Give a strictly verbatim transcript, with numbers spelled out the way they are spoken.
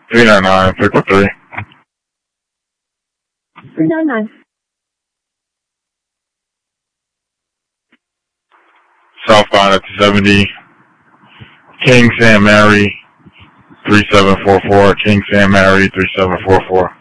three nine nine, pick up three. three nine nine. Southbound at two seventy, King Sam Mary, three seven four four, King Sam Mary, three seven four four.